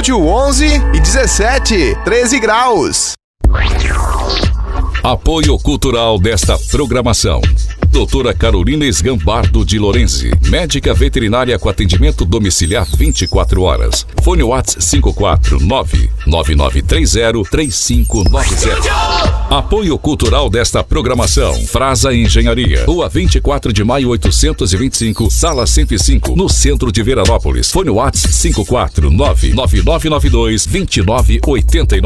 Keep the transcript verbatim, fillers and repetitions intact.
estúdio onze e dezessete, treze graus. Apoio cultural desta programação: doutora Carolina Esgambardo de Lorenzi, médica veterinária com atendimento domiciliar vinte e quatro horas. Fone WhatsApp cinco quatro nove, nove nove três zero, três cinco nove zero. Apoio cultural desta programação: Frasa Engenharia, Rua vinte e quatro de maio oitocentos e vinte e cinco, Sala cento e cinco, no centro de Veranópolis. Fone WhatsApp cinco quatro nove, nove nove nove dois, dois nove oito nove.